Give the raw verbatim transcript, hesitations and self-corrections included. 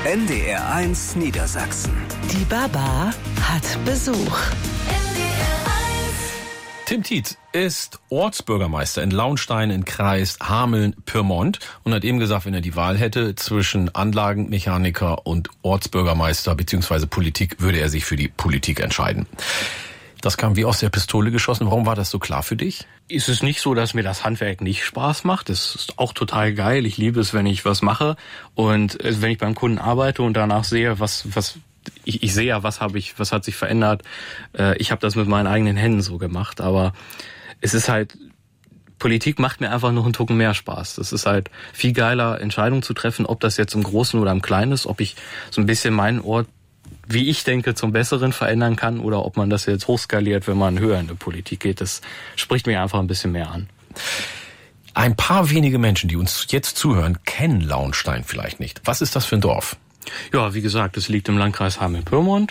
N D R eins Niedersachsen. Die Baba hat Besuch. Tim Tietz ist Ortsbürgermeister in Launstein in Kreis Hameln-Pyrmont und hat eben gesagt, wenn er die Wahl hätte zwischen Anlagenmechaniker und Ortsbürgermeister bzw. Politik, würde er sich für die Politik entscheiden. Das kam wie aus der Pistole geschossen. Warum war das so klar für dich? Ist es nicht so, dass mir das Handwerk nicht Spaß macht? Das ist auch total geil. Ich liebe es, wenn ich was mache und wenn ich beim Kunden arbeite und danach sehe, was was ich, ich sehe ja, was habe ich, was hat sich verändert. Ich habe das mit meinen eigenen Händen so gemacht, aber es ist halt, Politik macht mir einfach noch einen Tucken mehr Spaß. Das ist halt viel geiler, Entscheidungen zu treffen, ob das jetzt im Großen oder im Kleinen ist, ob ich so ein bisschen meinen Ort, wie ich denke, zum Besseren verändern kann oder ob man das jetzt hochskaliert, wenn man höher in die Politik geht. Das spricht mir einfach ein bisschen mehr an. Ein paar wenige Menschen, die uns jetzt zuhören, kennen Launstein vielleicht nicht. Was ist das für ein Dorf? Ja, wie gesagt, es liegt im Landkreis Hameln-Pyrmont